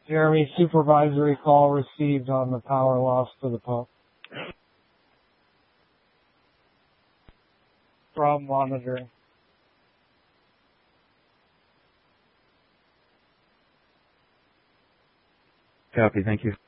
Jeremy, supervisory call received on the power loss to the pump. From monitoring. Copy, thank you.